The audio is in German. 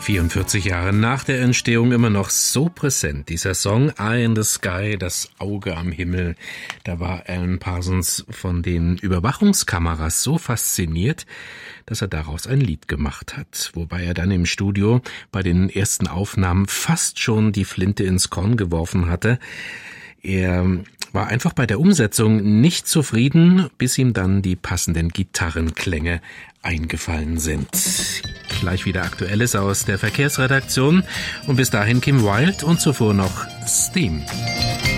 44 Jahre nach der Entstehung immer noch so präsent. Dieser Song Eye in the Sky, das Auge am Himmel. Da war Alan Parsons von den Überwachungskameras so fasziniert, dass er daraus ein Lied gemacht hat. Wobei er dann im Studio bei den ersten Aufnahmen fast schon die Flinte ins Korn geworfen hatte. Er war einfach bei der Umsetzung nicht zufrieden, bis ihm dann die passenden Gitarrenklänge eingefallen sind. Gleich wieder Aktuelles aus der Verkehrsredaktion und bis dahin Kim Wilde und zuvor noch Steam.